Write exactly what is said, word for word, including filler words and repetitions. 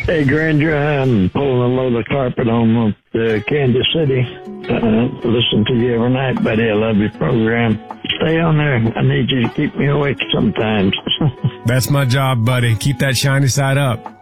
Hey, Granger, I'm pulling a load of carpet on uh, Kansas City. Uh, listen to you every night, buddy. I love your program. Stay on there. I need you to keep me awake sometimes. That's my job, buddy. Keep that shiny side up.